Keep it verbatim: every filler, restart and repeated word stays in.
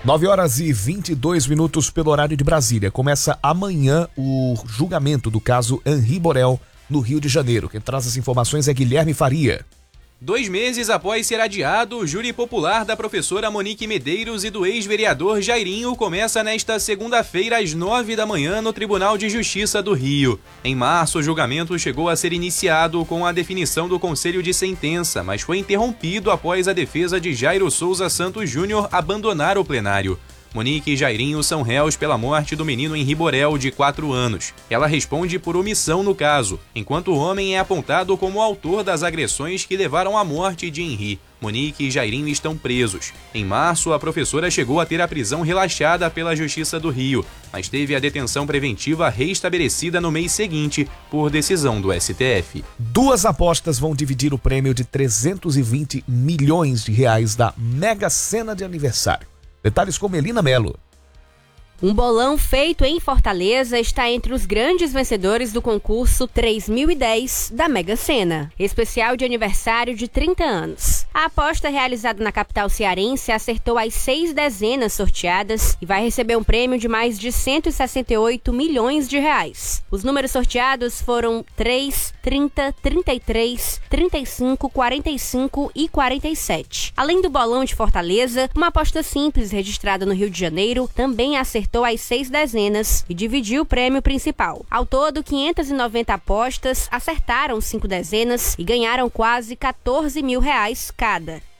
nove horas e vinte e dois minutos pelo horário de Brasília. Começa amanhã o julgamento do caso Henri Borel, no Rio de Janeiro. Quem traz as informações é Guilherme Faria. Dois meses após ser adiado, o júri popular da professora Monique Medeiros e do ex-vereador Jairinho começa nesta segunda-feira às nove da manhã no Tribunal de Justiça do Rio. Em março, o julgamento chegou a ser iniciado com a definição do conselho de sentença, mas foi interrompido após a defesa de Jairo Souza Santos Júnior abandonar o plenário. Monique e Jairinho são réus pela morte do menino Henri Borel, de quatro anos. Ela responde por omissão no caso, enquanto o homem é apontado como autor das agressões que levaram à morte de Henri. Monique e Jairinho estão presos. Em março, a professora chegou a ter a prisão relaxada pela Justiça do Rio, mas teve a detenção preventiva restabelecida no mês seguinte por decisão do S T F. Duas apostas vão dividir o prêmio de trezentos e vinte milhões de reais da Mega Sena de aniversário. Detalhes com Melina Melo. Um bolão feito em Fortaleza está entre os grandes vencedores do concurso três mil e dez da Mega Sena, especial de aniversário de trinta anos. A aposta realizada na capital cearense acertou as seis dezenas sorteadas e vai receber um prêmio de mais de cento e sessenta e oito milhões de reais. Os números sorteados foram três, trinta, trinta e três, trinta e cinco, quarenta e cinco e quarenta e sete. Além do bolão de Fortaleza, uma aposta simples registrada no Rio de Janeiro também acertou as seis dezenas e dividiu o prêmio principal. Ao todo, quinhentas e noventa apostas acertaram cinco dezenas e ganharam quase quatorze mil reais cada.